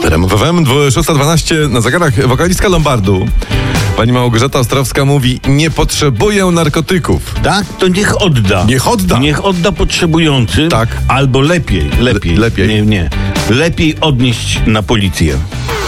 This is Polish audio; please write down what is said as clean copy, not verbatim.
bohaterem. W FM 6:12 na zegarach wokalistka Lombardu, pani Małgorzata Ostrowska mówi: nie potrzebuję narkotyków. Tak? To niech odda. Niech odda. Niech odda potrzebujący. Tak. Albo lepiej. Lepiej. Nie. Lepiej odnieść na policję.